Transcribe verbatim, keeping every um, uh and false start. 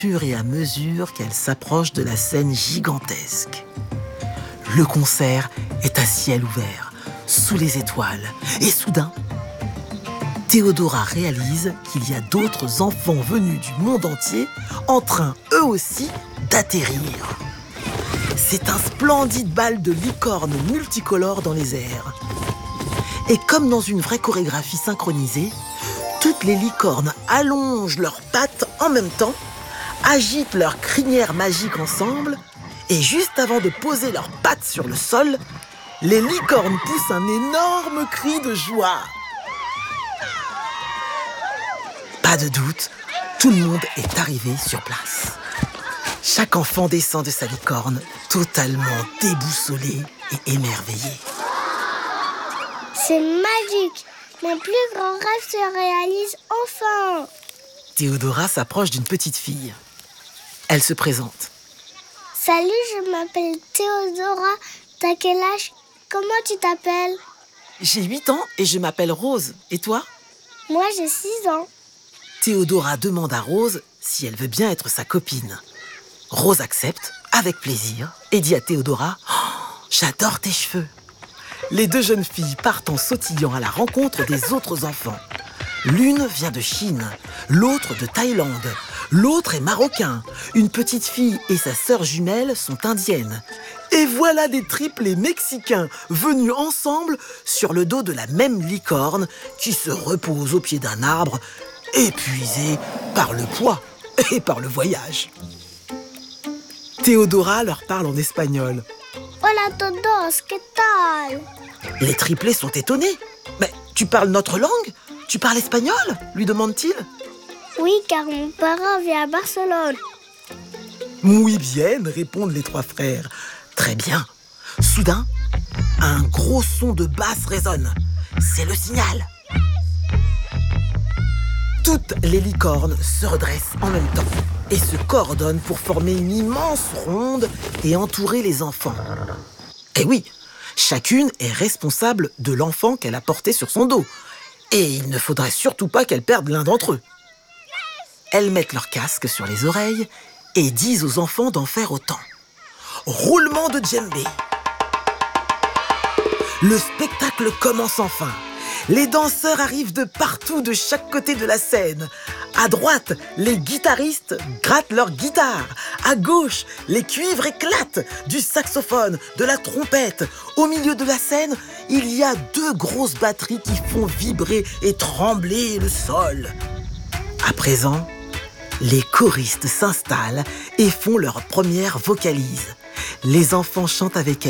fur et à mesure qu'elle s'approche de la scène gigantesque. Le concert est à ciel ouvert, sous les étoiles. Et soudain, Théodora réalise qu'il y a d'autres enfants venus du monde entier en train, eux aussi, d'atterrir. C'est un splendide bal de licornes multicolores dans les airs. Et comme dans une vraie chorégraphie synchronisée, toutes les licornes allongent leurs pattes en même temps, agitent leurs crinières magiques ensemble, et juste avant de poser leurs pattes sur le sol, les licornes poussent un énorme cri de joie. Pas de doute, tout le monde est arrivé sur place. Chaque enfant descend de sa licorne, totalement déboussolé et émerveillé. C'est magique! Mon plus grand rêve se réalise enfin! Théodora s'approche d'une petite fille. Elle se présente. Salut, je m'appelle Théodora. T'as quel âge? Comment tu t'appelles? J'ai huit ans et je m'appelle Rose. Et toi? Moi, j'ai six ans. Théodora demande à Rose si elle veut bien être sa copine. Rose accepte, avec plaisir, et dit à Théodora « Oh, j'adore tes cheveux !» Les deux jeunes filles partent en sautillant à la rencontre des autres enfants. L'une vient de Chine, l'autre de Thaïlande, l'autre est marocain. Une petite fille et sa sœur jumelle sont indiennes. Et voilà des triplés mexicains venus ensemble sur le dos de la même licorne qui se repose au pied d'un arbre, épuisée par le poids et par le voyage. Théodora leur parle en espagnol. Hola todos, ¿qué tal? Les triplés sont étonnés. Mais tu parles notre langue? Tu parles espagnol? Lui demande-t-il. Oui, car mon parent vit à Barcelone. Muy bien, répondent les trois frères. Très bien. Soudain, un gros son de basse résonne. C'est le signal. Toutes les licornes se redressent en même temps et se coordonnent pour former une immense ronde et entourer les enfants. Et oui, chacune est responsable de l'enfant qu'elle a porté sur son dos. Et il ne faudrait surtout pas qu'elles perdent l'un d'entre eux. Elles mettent leur casque sur les oreilles et disent aux enfants d'en faire autant. Roulement de djembé. Le spectacle commence enfin. Les danseurs arrivent de partout, de chaque côté de la scène. À droite, les guitaristes grattent leur guitare. À gauche, les cuivres éclatent. Du saxophone, de la trompette. Au milieu de la scène, il y a deux grosses batteries qui font vibrer et trembler le sol. À présent, les choristes s'installent et font leur première vocalise. Les enfants chantent avec elles.